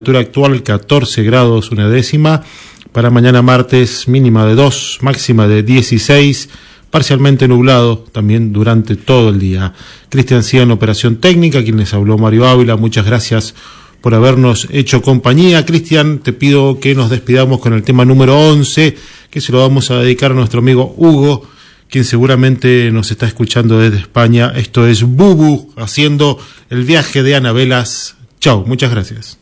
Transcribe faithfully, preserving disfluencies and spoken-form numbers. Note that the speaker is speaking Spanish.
Temperatura actual catorce grados una décima, para mañana martes mínima de dos, máxima de dieciséis, parcialmente nublado también durante todo el día. Cristian Cía en operación técnica, quien les habló Mario Ávila, muchas gracias por habernos hecho compañía. Cristian, te pido que nos despidamos con el tema número once, que se lo vamos a dedicar a nuestro amigo Hugo, quien seguramente nos está escuchando desde España. Esto es Bubu, haciendo el viaje de Anabelas. Chau, muchas gracias.